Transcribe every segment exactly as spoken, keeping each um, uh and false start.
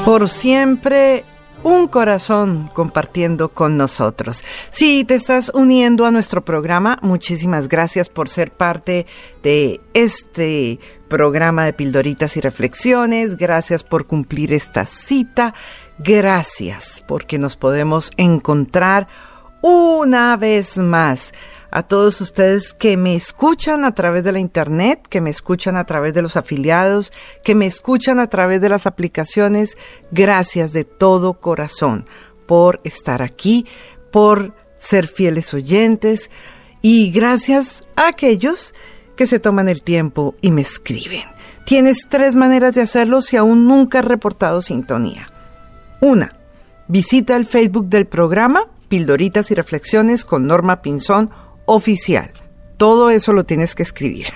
Por siempre, un corazón compartiendo con nosotros. Si te estás uniendo a nuestro programa, muchísimas gracias por ser parte de este programa de Pildoritas y Reflexiones. Gracias por cumplir esta cita. Gracias porque nos podemos encontrar una vez más. A todos ustedes que me escuchan a través de la internet, que me escuchan a través de los afiliados, que me escuchan a través de las aplicaciones, gracias de todo corazón por estar aquí, por ser fieles oyentes y gracias a aquellos que se toman el tiempo y me escriben. Tienes tres maneras de hacerlo si aún nunca has reportado sintonía. Una, visita el Facebook del programa Pildoritas y Reflexiones con Norma Pinzón Oficial. Todo eso lo tienes que escribir.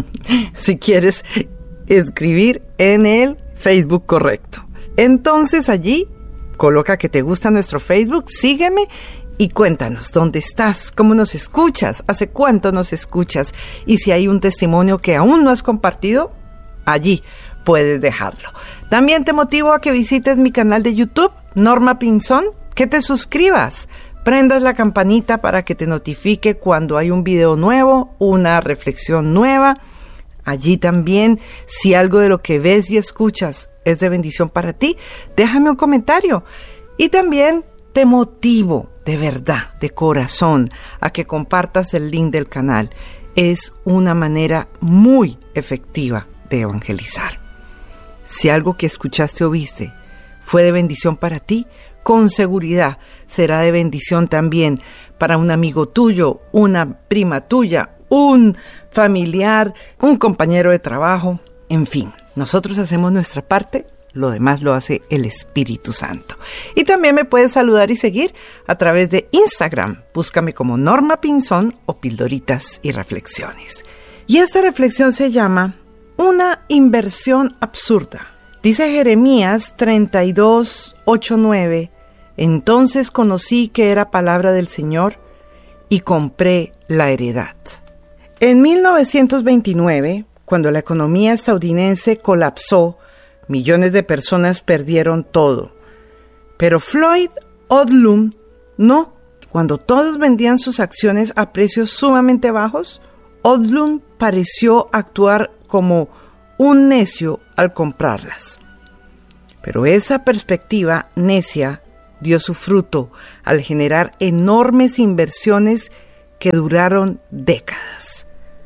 Si quieres escribir en el Facebook correcto. Entonces allí coloca que te gusta nuestro Facebook, sígueme y cuéntanos dónde estás, cómo nos escuchas, hace cuánto nos escuchas y si hay un testimonio que aún no has compartido, allí puedes dejarlo. También te motivo a que visites mi canal de YouTube, Norma Pinzón, que te suscribas. Prendas la campanita para que te notifique cuando hay un video nuevo, una reflexión nueva. Allí también, si algo de lo que ves y escuchas es de bendición para ti, déjame un comentario. Y también te motivo de verdad, de corazón, a que compartas el link del canal. Es una manera muy efectiva de evangelizar. Si algo que escuchaste o viste fue de bendición para ti, con seguridad será de bendición también para un amigo tuyo, una prima tuya, un familiar, un compañero de trabajo, en fin. Nosotros hacemos nuestra parte, lo demás lo hace el Espíritu Santo. Y también me puedes saludar y seguir a través de Instagram. Búscame como Norma Pinzón o Pildoritas y Reflexiones. Y esta reflexión se llama Una inversión absurda. Dice Jeremías treinta y dos, ocho, nueve, entonces conocí que era palabra del Señor y compré la heredad. En mil novecientos veintinueve, cuando la economía estadounidense colapsó, millones de personas perdieron todo. Pero Floyd Odlum no. Cuando todos vendían sus acciones a precios sumamente bajos, Odlum pareció actuar como un necio al comprarlas. Pero esa perspectiva necia dio su fruto al generar enormes inversiones que duraron décadas.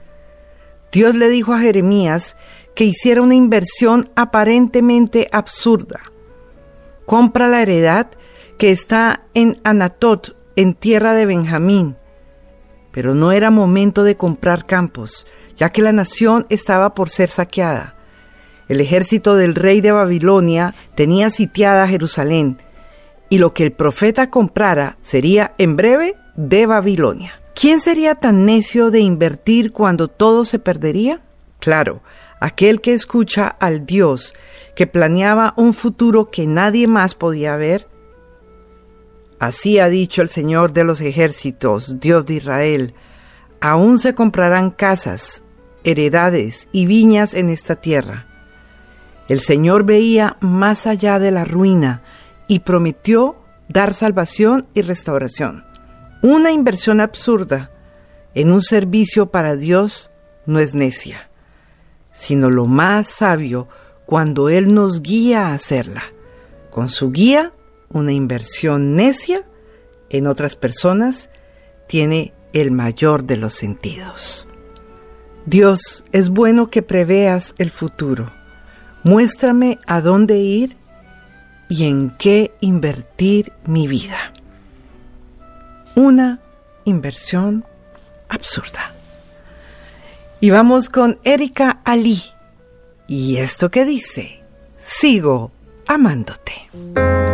Dios le dijo a Jeremías que hiciera una inversión aparentemente absurda. Compra la heredad que está en Anatot, en tierra de Benjamín. Pero no era momento de comprar campos, ya que la nación estaba por ser saqueada. El ejército del rey de Babilonia tenía sitiada Jerusalén, y lo que el profeta comprara sería en breve de Babilonia. ¿Quién sería tan necio de invertir cuando todo se perdería? Claro, aquel que escucha al Dios que planeaba un futuro que nadie más podía ver. Así ha dicho el Señor de los ejércitos, Dios de Israel, aún se comprarán casas, heredades y viñas en esta tierra. El Señor veía más allá de la ruina y prometió dar salvación y restauración. Una inversión absurda en un servicio para Dios no es necia, sino lo más sabio cuando Él nos guía a hacerla. Con su guía, una inversión necia en otras personas tiene el mayor de los sentidos. Dios, es bueno que preveas el futuro. Muéstrame a dónde ir y en qué invertir mi vida. Una inversión absurda. Y vamos con Erika Ali. ¿Y esto qué dice? Sigo amándote.